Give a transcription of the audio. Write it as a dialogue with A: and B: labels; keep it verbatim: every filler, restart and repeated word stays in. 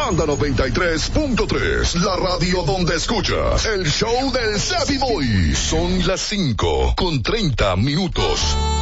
A: Manda noventa y tres punto tres, la radio donde escuchas el show del Savvy Boy. Son las cinco con treinta minutos.